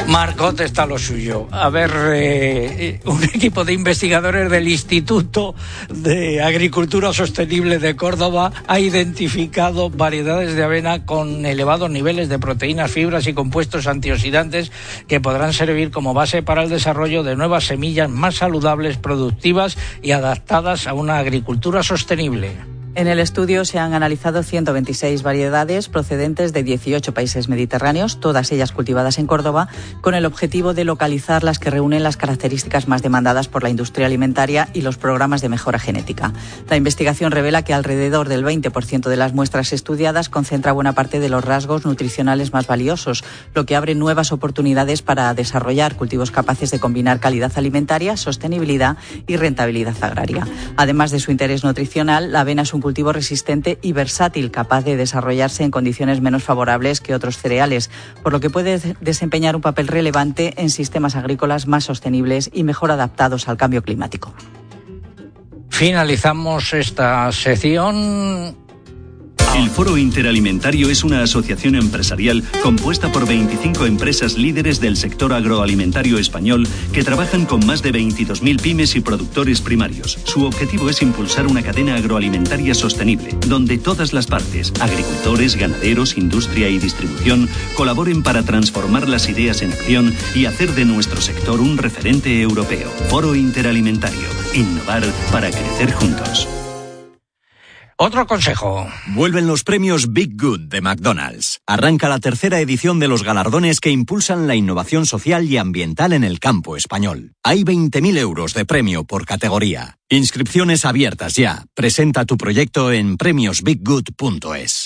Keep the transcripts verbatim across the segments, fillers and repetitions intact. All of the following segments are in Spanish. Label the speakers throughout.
Speaker 1: Marcot está lo suyo. A ver, eh, un equipo de investigadores del Instituto de Agricultura Sostenible de Córdoba ha identificado variedades de avena con elevados niveles de proteínas, fibras y compuestos antioxidantes que podrán servir como base para el desarrollo de nuevas semillas más saludables, productivas y adaptadas a una agricultura sostenible.
Speaker 2: En el estudio se han analizado ciento veintiséis variedades procedentes de dieciocho países mediterráneos, todas ellas cultivadas en Córdoba, con el objetivo de localizar las que reúnen las características más demandadas por la industria alimentaria y los programas de mejora genética. La investigación revela que alrededor del veinte por ciento de las muestras estudiadas concentra buena parte de los rasgos nutricionales más valiosos, lo que abre nuevas oportunidades para desarrollar cultivos capaces de combinar calidad alimentaria, sostenibilidad y rentabilidad agraria. Además de su interés nutricional, la avena es un cultivo resistente y versátil, capaz de desarrollarse en condiciones menos favorables que otros cereales, por lo que puede desempeñar un papel relevante en sistemas agrícolas más sostenibles y mejor adaptados al cambio climático.
Speaker 1: Finalizamos esta sección.
Speaker 3: El Foro Interalimentario es una asociación empresarial compuesta por veinticinco empresas líderes del sector agroalimentario español que trabajan con más de veintidós mil pymes y productores primarios. Su objetivo es impulsar una cadena agroalimentaria sostenible, donde todas las partes, agricultores, ganaderos, industria y distribución, colaboren para transformar las ideas en acción y hacer de nuestro sector un referente europeo. Foro Interalimentario. Innovar para crecer juntos.
Speaker 1: Otro consejo.
Speaker 4: Vuelven los premios Big Good de McDonald's. Arranca la tercera edición de los galardones que impulsan la innovación social y ambiental en el campo español. Hay veinte mil euros de premio por categoría. Inscripciones abiertas ya. Presenta tu proyecto en premios big good punto es.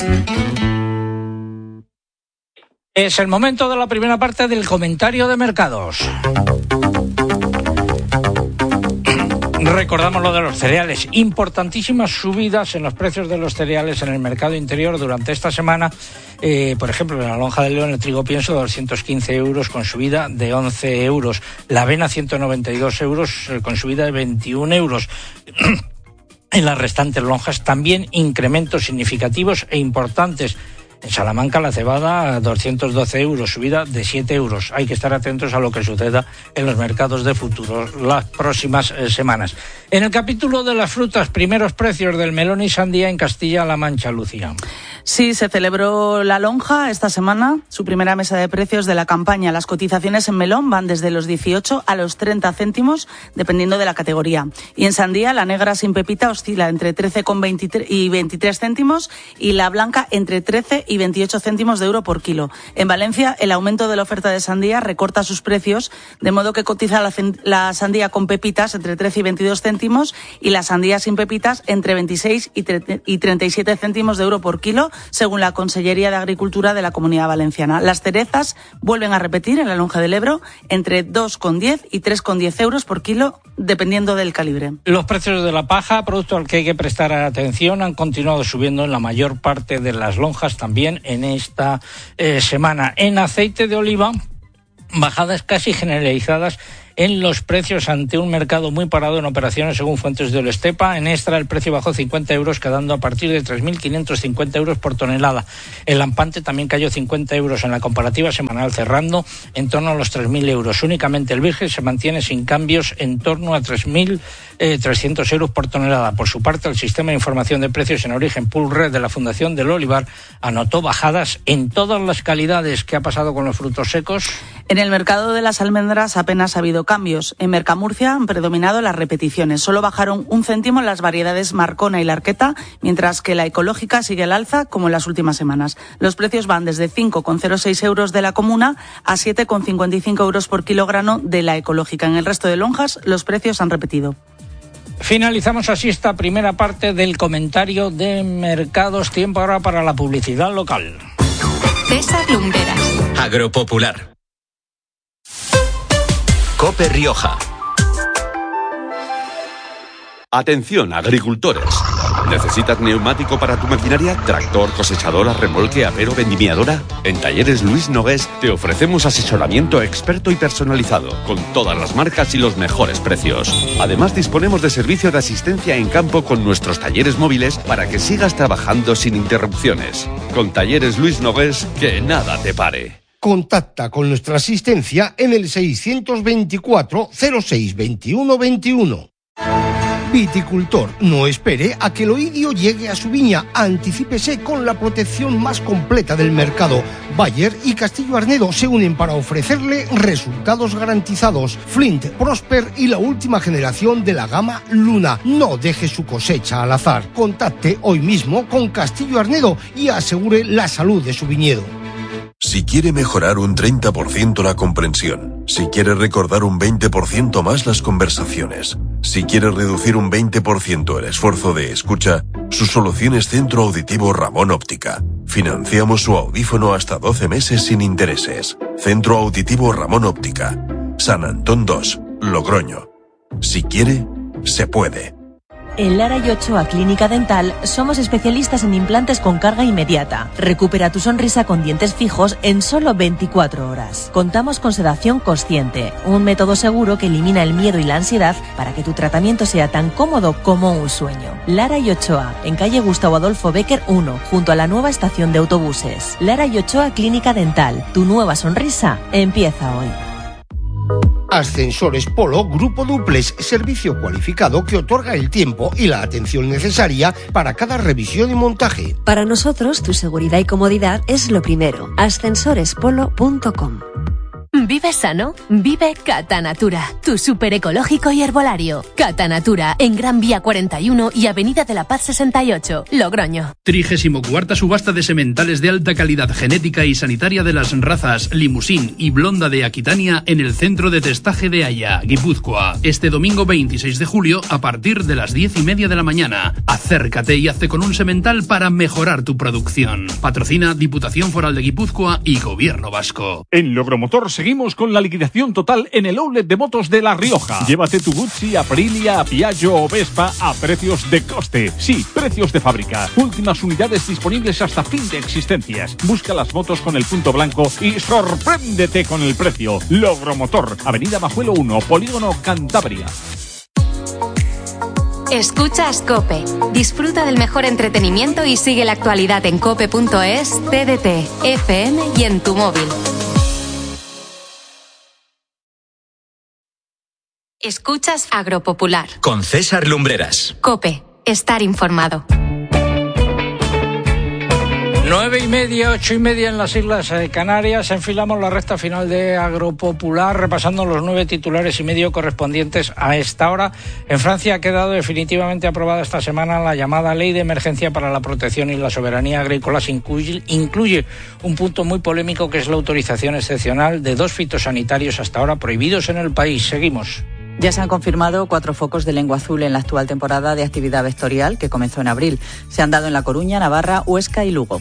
Speaker 1: Es el momento de la primera parte del comentario de mercados. Recordamos lo de los cereales. Importantísimas subidas en los precios de los cereales en el mercado interior durante esta semana. Eh, por ejemplo, en la lonja de León el trigo pienso doscientos quince euros con subida de once euros. La avena ciento noventa y dos euros eh, con subida de veintiún euros. En las restantes lonjas también incrementos significativos e importantes. En Salamanca la cebada doscientos doce euros, subida de siete euros. Hay que estar atentos a lo que suceda en los mercados de futuros las próximas eh, semanas. En el capítulo de las frutas, primeros precios del melón y sandía en Castilla-La Mancha, Lucía.
Speaker 5: Sí, se celebró la lonja esta semana, su primera mesa de precios de la campaña. Las cotizaciones en melón van desde los dieciocho a los treinta céntimos, dependiendo de la categoría. Y en sandía, la negra sin pepita oscila entre trece con veintitrés y veintitrés céntimos y la blanca entre trece y veintiocho céntimos de euro por kilo. En Valencia, el aumento de la oferta de sandía recorta sus precios, de modo que cotiza la, la sandía con pepitas entre trece y veintidós céntimos y la sandía sin pepitas entre veintiséis y treinta y siete céntimos de euro por kilo, según la Consellería de Agricultura de la Comunidad Valenciana. Las cerezas vuelven a repetir en la lonja del Ebro entre dos con diez y tres con diez euros por kilo, dependiendo del calibre.
Speaker 1: Los precios de la paja, producto al que hay que prestar atención, han continuado subiendo en la mayor parte de las lonjas también en esta eh, semana. En aceite de oliva, bajadas casi generalizadas en los precios ante un mercado muy parado en operaciones según fuentes de Olestepa. En Extra el precio bajó cincuenta euros, quedando a partir de tres mil quinientos cincuenta euros por tonelada. El lampante también cayó cincuenta euros en la comparativa semanal, cerrando en torno a los tres mil euros. Únicamente el virgen se mantiene sin cambios en torno a tres mil trescientos euros por tonelada. Por su parte, el sistema de información de precios en origen Pool Red de la Fundación del Olivar anotó bajadas en todas las calidades. ¿Qué ha pasado con los frutos secos?
Speaker 5: En el mercado de las almendras apenas ha habido cambios. En Mercamurcia han predominado las repeticiones. Solo bajaron un céntimo las variedades Marcona y Larqueta, mientras que la ecológica sigue al alza como en las últimas semanas. Los precios van desde cinco con cero seis euros de la comuna a siete con cincuenta y cinco euros por kilogramo de la ecológica. En el resto de lonjas los precios han repetido.
Speaker 1: Finalizamos así esta primera parte del comentario de mercados. Tiempo ahora para la publicidad local.
Speaker 6: César Lumberas.
Speaker 7: Agropopular. COPE Rioja.
Speaker 8: Atención, agricultores. ¿Necesitas neumático para tu maquinaria? ¿Tractor, cosechadora, remolque, apero, vendimiadora? En Talleres Luis Nogués te ofrecemos asesoramiento experto y personalizado, con todas las marcas y los mejores precios. Además, disponemos de servicio de asistencia en campo con nuestros talleres móviles para que sigas trabajando sin interrupciones. Con Talleres Luis Nogués, que nada te pare.
Speaker 9: Contacta con nuestra asistencia en el seiscientos veinticuatro cero seis veintiuno veintiuno. Viticultor, no espere a que el oidio llegue a su viña. Anticípese con la protección más completa del mercado. Bayer y Castillo Arnedo se unen para ofrecerle resultados garantizados. Flint, Prosper y la última generación de la gama Luna. No deje su cosecha al azar. Contacte hoy mismo con Castillo Arnedo y asegure la salud de su viñedo.
Speaker 10: Si quiere mejorar un treinta por ciento la comprensión, si quiere recordar un veinte por ciento más las conversaciones, si quiere reducir un veinte por ciento el esfuerzo de escucha, su solución es Centro Auditivo Ramón Óptica. Financiamos su audífono hasta doce meses sin intereses. Centro Auditivo Ramón Óptica. San Antón dos, Logroño. Si quiere, se puede.
Speaker 11: En Lara y Ochoa Clínica Dental somos especialistas en implantes con carga inmediata. Recupera tu sonrisa con dientes fijos en solo veinticuatro horas. Contamos con sedación consciente, un método seguro que elimina el miedo y la ansiedad para que tu tratamiento sea tan cómodo como un sueño. Lara y Ochoa, en calle Gustavo Adolfo Bécquer uno, junto a la nueva estación de autobuses. Lara y Ochoa Clínica Dental, tu nueva sonrisa empieza hoy.
Speaker 9: Ascensores Polo Grupo Duplex, servicio cualificado que otorga el tiempo y la atención necesaria para cada revisión y montaje.
Speaker 12: Para nosotros, tu seguridad y comodidad es lo primero. ascensores polo punto com.
Speaker 13: Vive sano, vive Catanatura, tu súper ecológico y herbolario. Catanatura, en Gran Vía cuarenta y uno y Avenida de la Paz sesenta y ocho, Logroño.
Speaker 14: trigésimo cuarta subasta de sementales de alta calidad genética y sanitaria de las razas Limousin y Blonda de Aquitania en el centro de testaje de Haya, Guipúzcoa. Este domingo veintiséis de julio a partir de las diez y media de la mañana. Acércate y hazte con un semental para mejorar tu producción. Patrocina Diputación Foral de Guipúzcoa y Gobierno Vasco.
Speaker 15: En Logromotor seguimos con la liquidación total en el outlet de motos de La Rioja. Llévate tu Guzzi, Aprilia, Piaggio o Vespa a precios de coste. Sí, precios de fábrica. Últimas unidades disponibles hasta fin de existencias. Busca las motos con el punto blanco y sorpréndete con el precio. Logromotor, Avenida Majuelo uno, Polígono Cantabria.
Speaker 6: Escuchas COPE. Disfruta del mejor entretenimiento y sigue la actualidad en cope punto es, T D T, F M y en tu móvil. Escuchas Agropopular.
Speaker 7: Con César Lumbreras.
Speaker 6: COPE. Estar informado.
Speaker 1: Nueve y media, ocho y media en las Islas Canarias. Enfilamos la recta final de Agropopular, repasando los nueve titulares y medio correspondientes a esta hora. En Francia ha quedado definitivamente aprobada esta semana la llamada Ley de Emergencia para la Protección y la Soberanía Agrícolas. Incluye, incluye un punto muy polémico que es la autorización excepcional de dos fitosanitarios hasta ahora prohibidos en el país. Seguimos.
Speaker 2: Ya se han confirmado cuatro focos de lengua azul en la actual temporada de actividad vectorial que comenzó en abril. Se han dado en La Coruña, Navarra, Huesca y Lugo.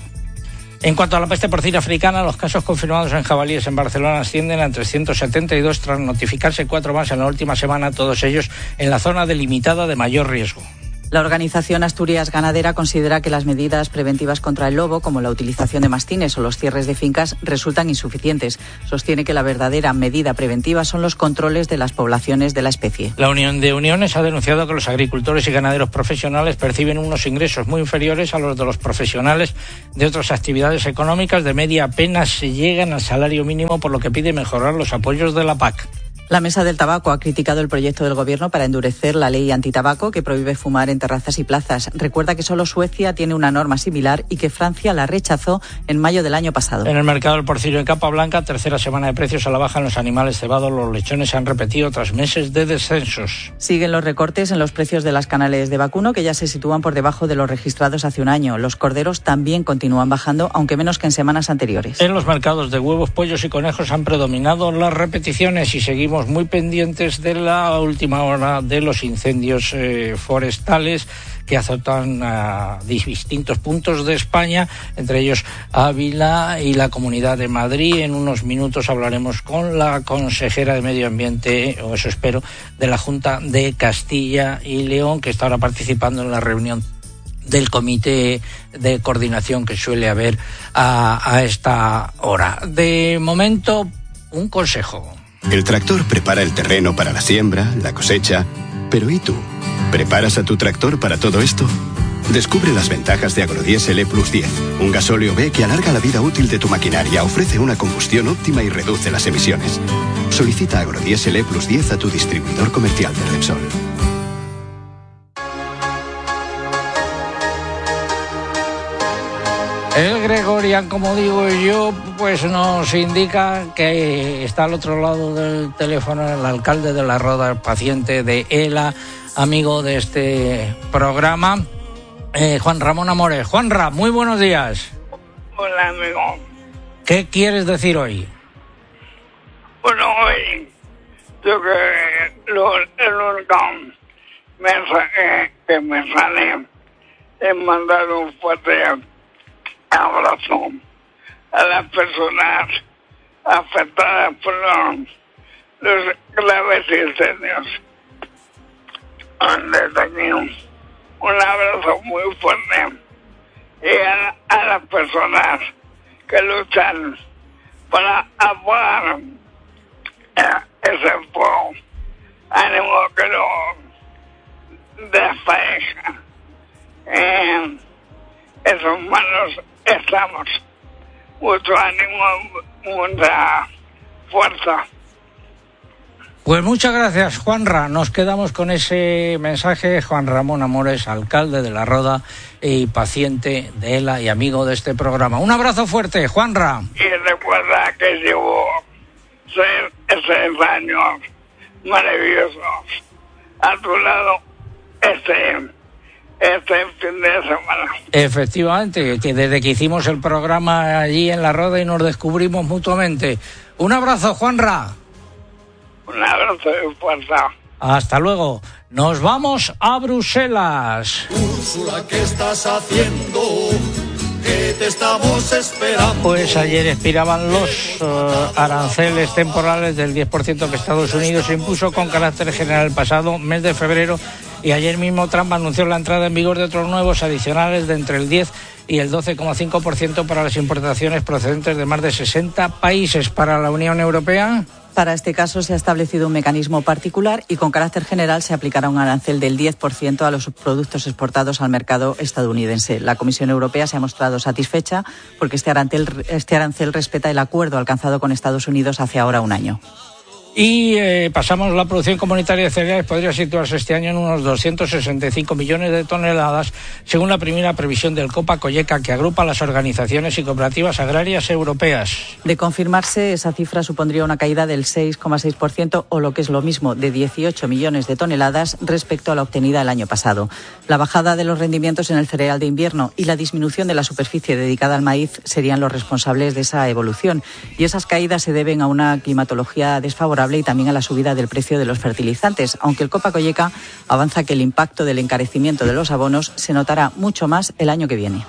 Speaker 1: En cuanto a la peste porcina africana, los casos confirmados en jabalíes en Barcelona ascienden a trescientos setenta y dos tras notificarse cuatro más en la última semana, todos ellos en la zona delimitada de mayor riesgo.
Speaker 2: La organización Asturias Ganadera considera que las medidas preventivas contra el lobo, como la utilización de mastines o los cierres de fincas, resultan insuficientes. Sostiene que la verdadera medida preventiva son los controles de las poblaciones de la especie.
Speaker 1: La Unión de Uniones ha denunciado que los agricultores y ganaderos profesionales perciben unos ingresos muy inferiores a los de los profesionales de otras actividades económicas. De media apenas se llegan al salario mínimo, por lo que pide mejorar los apoyos de la P A C.
Speaker 2: La Mesa del Tabaco ha criticado el proyecto del Gobierno para endurecer la ley antitabaco que prohíbe fumar en terrazas y plazas. Recuerda que solo Suecia tiene una norma similar y que Francia la rechazó en mayo del año pasado.
Speaker 1: En el mercado del porcino en capa blanca, tercera semana de precios a la baja en los animales cebados. Los lechones se han repetido tras meses de descensos.
Speaker 2: Siguen los recortes en los precios de las canales de vacuno, que ya se sitúan por debajo de los registrados hace un año. Los corderos también continúan bajando, aunque menos que en semanas anteriores.
Speaker 1: En los mercados de huevos, pollos y conejos han predominado las repeticiones y seguimos muy pendientes de la última hora de los incendios eh, forestales que azotan a distintos puntos de España, entre ellos Ávila y la Comunidad de Madrid. En unos minutos hablaremos con la consejera de Medio Ambiente, o eso espero, de la Junta de Castilla y León, que está ahora participando en la reunión del comité de coordinación que suele haber a, a esta hora. De momento, un consejo.
Speaker 16: El tractor prepara el terreno para la siembra, la cosecha, pero ¿y tú? ¿Preparas a tu tractor para todo esto? Descubre las ventajas de Agrodiesel E Plus diez, un gasóleo B que alarga la vida útil de tu maquinaria, ofrece una combustión óptima y reduce las emisiones. Solicita Agrodiesel E Plus diez a tu distribuidor comercial de Repsol.
Speaker 1: El Gregorian, como digo yo, pues nos indica que está al otro lado del teléfono el alcalde de La Roda, paciente de ELA, amigo de este programa, eh, Juan Ramón Amores. Juanra, muy buenos días.
Speaker 17: Hola, amigo.
Speaker 1: ¿Qué quieres decir hoy?
Speaker 17: Bueno, hoy yo que lo, el único mensaje que me sale es mandar un fuerte abrazo a las personas afectadas por los, los graves incendios. Desde aquí un abrazo muy fuerte y a, a las personas que luchan para apagar ese fuego. Ánimo que lo despeja. Eh, en sus manos estamos. Mucho ánimo, mucha fuerza.
Speaker 1: Pues muchas gracias, Juanra. Nos quedamos con ese mensaje. Juan Ramón Amores, alcalde de La Roda y paciente de ELA y amigo de este programa. Un abrazo fuerte, Juanra.
Speaker 17: Y recuerda que llevo seis, seis años maravillosos a tu lado este, este fin de semana.
Speaker 1: Efectivamente, que desde que hicimos el programa allí en La Roda y nos descubrimos mutuamente. Un abrazo, Juanra.
Speaker 17: Un abrazo de fuerza.
Speaker 1: Hasta luego. Nos vamos a Bruselas.
Speaker 18: Úrsula, ¿qué estás haciendo? Que te estamos esperando.
Speaker 1: Pues ayer expiraban los uh, aranceles temporales del diez por ciento que Estados Unidos impuso con carácter general el pasado mes de febrero, y ayer mismo Trump anunció la entrada en vigor de otros nuevos adicionales de entre el diez y el doce coma cinco por ciento para las importaciones procedentes de más de sesenta países. Para la Unión Europea,
Speaker 2: para este caso se ha establecido un mecanismo particular y con carácter general se aplicará un arancel del diez por ciento a los productos exportados al mercado estadounidense. La Comisión Europea se ha mostrado satisfecha porque este arancel, este arancel respeta el acuerdo alcanzado con Estados Unidos hace ahora un año.
Speaker 1: Y eh, pasamos, la producción comunitaria de cereales podría situarse este año en unos doscientos sesenta y cinco millones de toneladas, según la primera previsión del COPA-COGECA, que agrupa las organizaciones y cooperativas agrarias europeas.
Speaker 2: De confirmarse, esa cifra supondría una caída del seis coma seis por ciento, o lo que es lo mismo, de dieciocho millones de toneladas respecto a la obtenida el año pasado. La bajada de los rendimientos en el cereal de invierno y la disminución de la superficie dedicada al maíz serían los responsables de esa evolución. Y esas caídas se deben a una climatología desfavorable y también a la subida del precio de los fertilizantes, aunque el COPA-COGECA avanza que el impacto del encarecimiento de los abonos se notará mucho más el año que viene.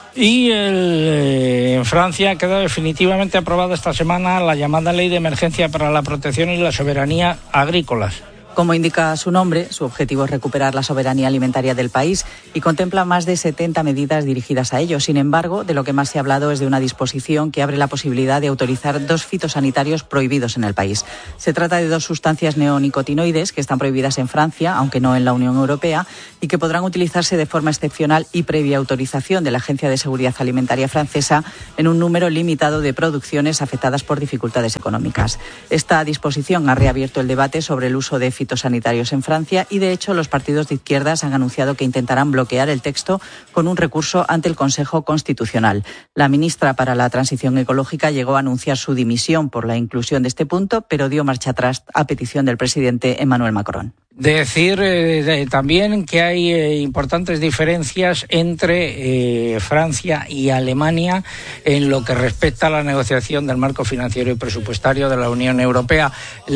Speaker 1: Y el, eh, en Francia queda definitivamente aprobada esta semana la llamada Ley de Emergencia para la Protección y la Soberanía Agrícolas.
Speaker 2: Como indica su nombre, su objetivo es recuperar la soberanía alimentaria del país y contempla más de setenta medidas dirigidas a ello. Sin embargo, de lo que más se ha hablado es de una disposición que abre la posibilidad de autorizar dos fitosanitarios prohibidos en el país. Se trata de dos sustancias neonicotinoides que están prohibidas en Francia, aunque no en la Unión Europea, y que podrán utilizarse de forma excepcional y previa autorización de la Agencia de Seguridad Alimentaria francesa en un número limitado de producciones afectadas por dificultades económicas. Esta disposición ha reabierto el debate sobre el uso de fitosanitarios fitosanitarios en Francia y, de hecho, los partidos de izquierdas han anunciado que intentarán bloquear el texto con un recurso ante el Consejo Constitucional. La ministra para la Transición Ecológica llegó a anunciar su dimisión por la inclusión de este punto, pero dio marcha atrás a petición del presidente Emmanuel Macron.
Speaker 1: Decir eh, de, también que hay eh, importantes diferencias entre eh, Francia y Alemania en lo que respecta a la negociación del marco financiero y presupuestario de la Unión Europea.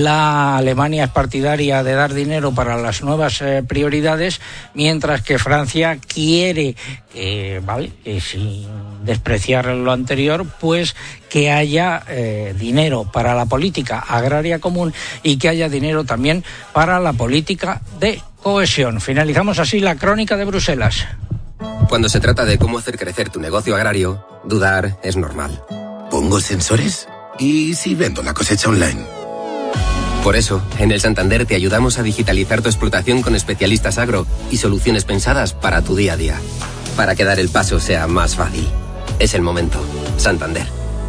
Speaker 1: La Alemania es partidaria de dar dinero para las nuevas eh, prioridades, mientras que Francia quiere, eh, vale, que sin despreciar lo anterior, pues que haya eh, dinero para la política agraria común y que haya dinero también para la política de cohesión. Finalizamos así la crónica de Bruselas.
Speaker 19: Cuando se trata de cómo hacer crecer tu negocio agrario, dudar es normal.
Speaker 20: ¿Pongo sensores? ¿Y si vendo la cosecha online?
Speaker 19: Por eso, en el Santander te ayudamos a digitalizar tu explotación con especialistas agro y soluciones pensadas para tu día a día. Para que dar el paso sea más fácil. Es el momento. Santander.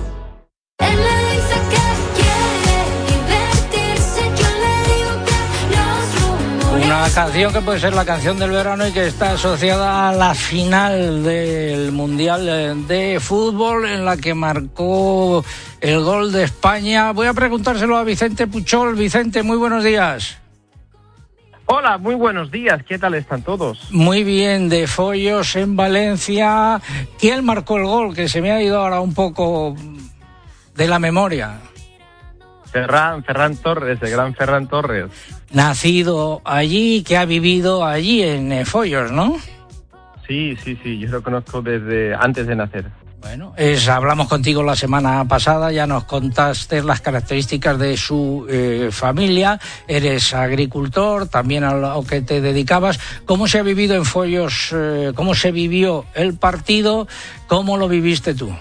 Speaker 1: Una canción que puede ser la canción del verano y que está asociada a la final del Mundial de Fútbol, en la que marcó el gol de España. Voy a preguntárselo a Vicente Puchol. Vicente, muy buenos días.
Speaker 20: Hola, muy buenos días. ¿Qué tal están todos?
Speaker 1: Muy bien, de Follos en Valencia. ¿Quién marcó el gol? Que se me ha ido ahora un poco de la memoria.
Speaker 20: Ferran, Ferran Torres, el gran Ferran Torres.
Speaker 1: Nacido allí, que ha vivido allí en Follos, ¿no?
Speaker 20: Sí, sí, sí, yo lo conozco desde antes de nacer.
Speaker 1: Bueno, es, hablamos contigo la semana pasada, ya nos contaste las características de su eh, familia, eres agricultor, también a lo que te dedicabas. ¿Cómo se ha vivido en Follos, eh, cómo se vivió el partido, cómo lo viviste tú?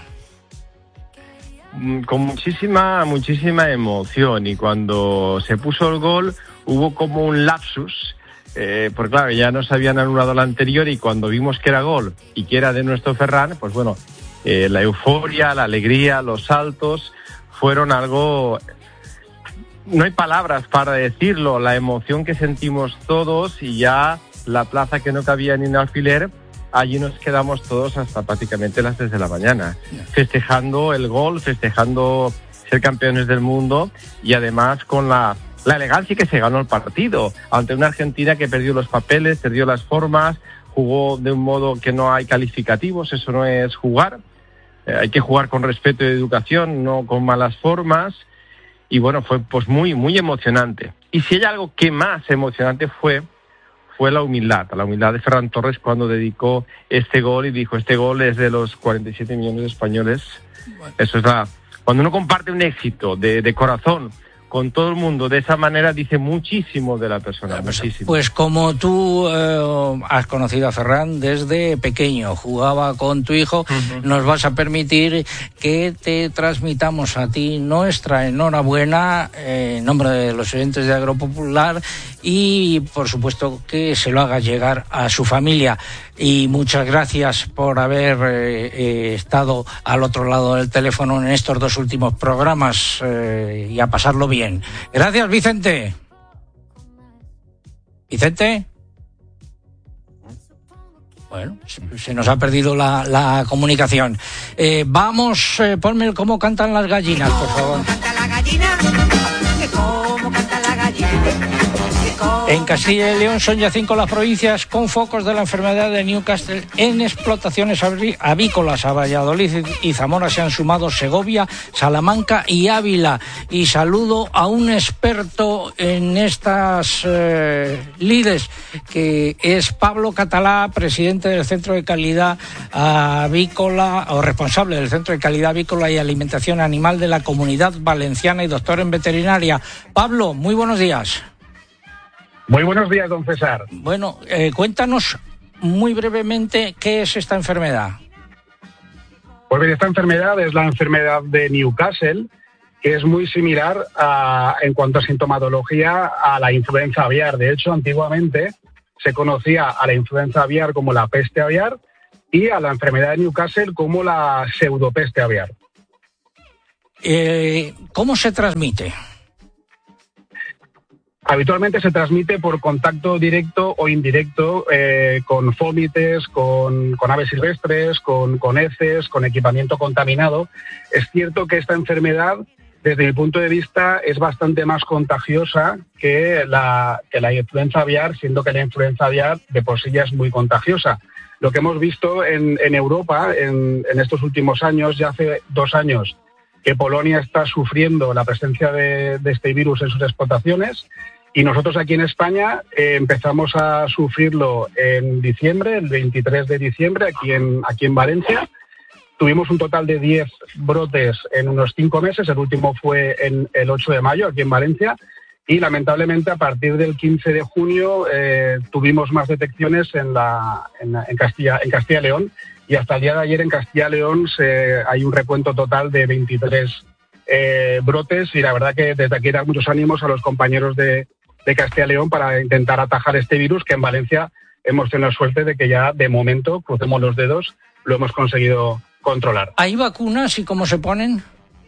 Speaker 20: Con muchísima, muchísima emoción, y cuando se puso el gol hubo como un lapsus, eh, porque claro, ya nos habían anulado la anterior, y cuando vimos que era gol y que era de nuestro Ferran, pues bueno, eh, la euforia, la alegría, los saltos fueron algo... No hay palabras para decirlo, la emoción que sentimos todos, y ya la plaza que no cabía ni un alfiler, allí nos quedamos todos hasta prácticamente las tres de la mañana, festejando el gol, festejando ser campeones del mundo, y además con la, la elegancia que se ganó el partido, ante una Argentina que perdió los papeles, perdió las formas, jugó de un modo que no hay calificativos, eso no es jugar, eh, hay que jugar con respeto y educación, no con malas formas, y bueno, fue pues muy, muy emocionante. Y si hay algo que más emocionante fue... fue la humildad, la humildad de Ferran Torres cuando dedicó este gol y dijo, este gol es de los cuarenta y siete millones de españoles. Bueno. Eso es la... Cuando uno comparte un éxito de, de corazón con todo el mundo de esa manera, dice muchísimo de la persona, pues, muchísimo.
Speaker 1: Pues como tú eh, has conocido a Ferran desde pequeño, jugaba con tu hijo, uh-huh. Nos vas a permitir que te transmitamos a ti nuestra enhorabuena eh, en nombre de los oyentes de Agropopular, y por supuesto que se lo haga llegar a su familia. Y muchas gracias por haber eh, eh, estado al otro lado del teléfono en estos dos últimos programas, eh, y a pasarlo bien. Gracias, Vicente. ¿Vicente? Bueno, se nos ha perdido la, la comunicación. Eh, vamos, eh, ponme cómo cantan las gallinas, por favor. ¿Cómo canta la gallina? ¿Cómo canta la gallina? En Castilla y León son ya cinco las provincias con focos de la enfermedad de Newcastle en explotaciones avícolas. A Valladolid y Zamora se han sumado Segovia, Salamanca y Ávila. Y saludo a un experto en estas eh, lides, que es Pablo Catalá, presidente del Centro de Calidad Avícola, o responsable del Centro de Calidad Avícola y Alimentación Animal de la Comunidad Valenciana y doctor en veterinaria. Pablo, muy buenos días.
Speaker 21: Muy buenos días, don César.
Speaker 1: Bueno, eh, cuéntanos muy brevemente qué es esta enfermedad.
Speaker 21: Pues bien, esta enfermedad es la enfermedad de Newcastle, que es muy similar a, en cuanto a sintomatología a la influenza aviar. De hecho, antiguamente se conocía a la influenza aviar como la peste aviar y a la enfermedad de Newcastle como la pseudopeste aviar.
Speaker 1: Eh, ¿Cómo se transmite?
Speaker 21: Habitualmente se transmite por contacto directo o indirecto eh, con fómites, con, con aves silvestres, con, con heces, con equipamiento contaminado. Es cierto que esta enfermedad, desde mi punto de vista, es bastante más contagiosa que la, que la influenza aviar, siendo que la influenza aviar de por sí ya es muy contagiosa. Lo que hemos visto en, en Europa en, en estos últimos años, ya hace dos años, que Polonia está sufriendo la presencia de, de este virus en sus explotaciones. Y nosotros aquí en España eh, empezamos a sufrirlo en diciembre, el veintitrés de diciembre, aquí en, aquí en Valencia. Tuvimos un total de diez brotes en unos cinco meses, el último fue en el ocho de mayo, aquí en Valencia, y lamentablemente a partir del quince de junio eh, tuvimos más detecciones en, la, en, en, Castilla, en Castilla y León, y hasta el día de ayer en Castilla y León se, hay un recuento total de veintitrés eh, brotes, y la verdad que desde aquí dar muchos ánimos a los compañeros de, de Castilla y León para intentar atajar este virus, que en Valencia hemos tenido suerte de que ya de momento, crucemos los dedos, lo hemos conseguido controlar.
Speaker 1: ¿Hay vacunas y cómo se ponen?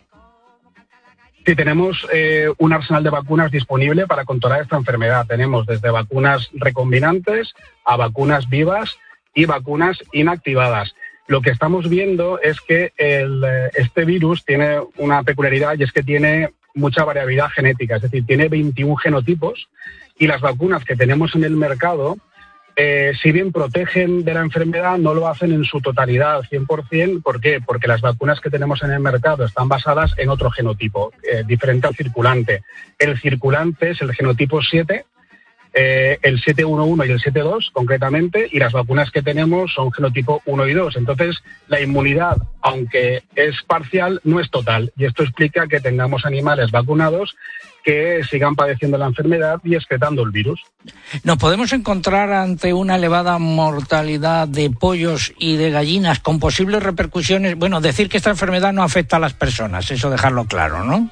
Speaker 21: Sí, tenemos eh, un arsenal de vacunas disponible para controlar esta enfermedad. Tenemos desde vacunas recombinantes a vacunas vivas y vacunas inactivadas. Lo que estamos viendo es que el, este virus tiene una peculiaridad, y es que tiene mucha variabilidad genética, es decir, tiene veintiún genotipos, y las vacunas que tenemos en el mercado, Eh, si bien protegen de la enfermedad, no lo hacen en su totalidad, cien por ciento. ¿Por qué? Porque las vacunas que tenemos en el mercado están basadas en otro genotipo, eh, diferente al circulante. El circulante es el genotipo siete, eh, el siete uno uno y el siete dos concretamente, y las vacunas que tenemos son genotipo uno y dos. Entonces, la inmunidad, aunque es parcial, no es total. Y esto explica que tengamos animales vacunados que sigan padeciendo la enfermedad y excretando el virus.
Speaker 1: ¿Nos podemos encontrar ante una elevada mortalidad de pollos y de gallinas con posibles repercusiones? Bueno, decir que esta enfermedad no afecta a las personas, eso dejarlo claro, ¿no?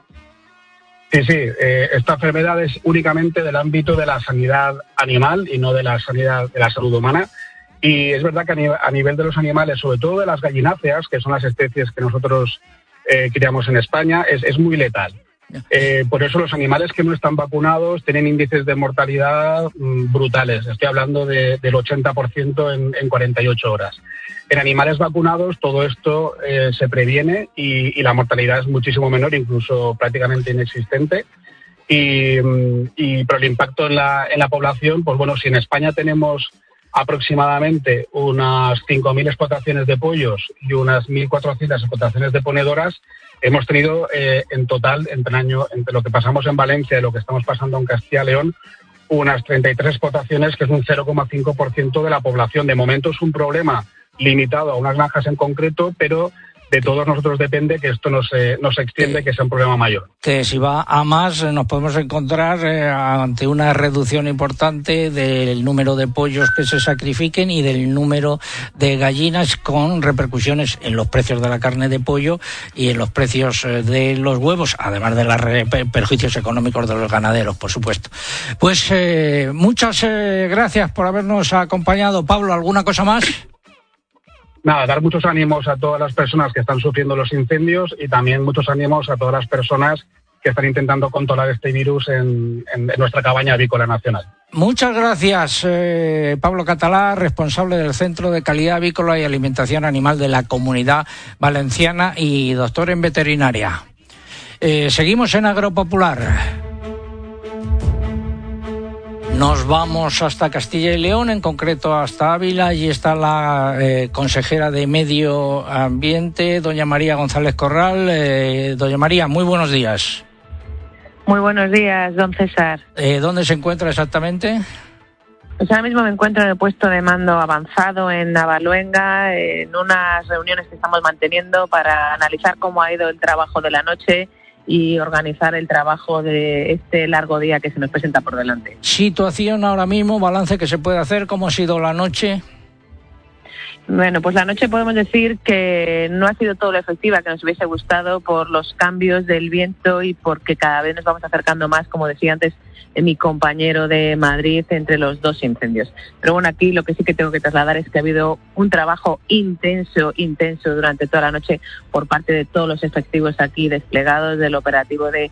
Speaker 21: Sí, sí, eh, esta enfermedad es únicamente del ámbito de la sanidad animal y no de la sanidad de la salud humana. Y es verdad que a, nivel, a nivel de los animales, sobre todo de las gallináceas, que son las especies que nosotros eh, criamos en España, es, es muy letal. Eh, por eso los animales que no están vacunados tienen índices de mortalidad mmm, brutales. Estoy hablando de, del ochenta por ciento en, en cuarenta y ocho horas. En animales vacunados todo esto eh, se previene y, y la mortalidad es muchísimo menor, incluso prácticamente inexistente. Y, y pero el impacto en la, en la población, pues bueno, si en España tenemos aproximadamente unas cinco mil explotaciones de pollos y unas mil cuatrocientas explotaciones de ponedoras, hemos tenido eh, en total, entre, el año, entre lo que pasamos en Valencia y lo que estamos pasando en Castilla y León, unas treinta y tres explotaciones, que es un cero coma cinco por ciento de la población. De momento es un problema limitado a unas granjas en concreto, pero de todos nosotros depende que esto no se, no se extiende, que sea un problema mayor.
Speaker 1: Que si va a más, nos podemos encontrar eh, ante una reducción importante del número de pollos que se sacrifiquen y del número de gallinas, con repercusiones en los precios de la carne de pollo y en los precios eh, de los huevos, además de los perjuicios económicos de los ganaderos, por supuesto. Pues eh, muchas eh, gracias por habernos acompañado. Pablo, ¿alguna cosa más?
Speaker 21: Nada, dar muchos ánimos a todas las personas que están sufriendo los incendios y también muchos ánimos a todas las personas que están intentando controlar este virus en, en, en nuestra cabaña avícola nacional.
Speaker 1: Muchas gracias, eh, Pablo Catalá, responsable del Centro de Calidad Avícola y Alimentación Animal de la Comunidad Valenciana y doctor en veterinaria. Eh, seguimos en Agropopular. Nos vamos hasta Castilla y León, en concreto hasta Ávila. Allí está la eh, consejera de Medio Ambiente, doña María González Corral. Eh, doña María, muy buenos días.
Speaker 3: Muy buenos días, don César.
Speaker 1: Eh, ¿Dónde se encuentra exactamente?
Speaker 3: Pues ahora mismo me encuentro en el puesto de mando avanzado en Navaluenga, en unas reuniones que estamos manteniendo para analizar cómo ha ido el trabajo de la noche y organizar el trabajo de este largo día que se nos presenta por delante.
Speaker 1: Situación ahora mismo, balance que se puede hacer, ¿cómo ha sido la noche?
Speaker 3: Bueno, pues la noche podemos decir que no ha sido todo lo efectiva que nos hubiese gustado por los cambios del viento y porque cada vez nos vamos acercando más, como decía antes mi compañero de Madrid, entre los dos incendios. Pero bueno, aquí lo que sí que tengo que trasladar es que ha habido un trabajo intenso, intenso durante toda la noche por parte de todos los efectivos aquí desplegados del operativo de